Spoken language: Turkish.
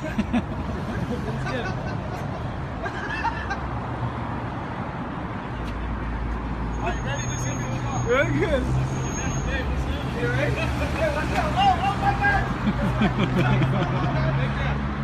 Very good. You ready? Hey, watch out. Oh, my bad.